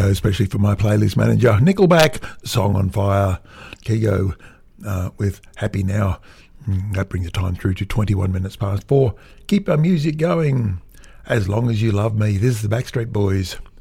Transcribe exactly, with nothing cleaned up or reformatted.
go, especially for my playlist manager. Nickelback, Song on Fire. Kygo uh, with Happy Now. That brings the time through to twenty-one minutes past four. Keep our music going as long as you love me. This is the Backstreet Boys.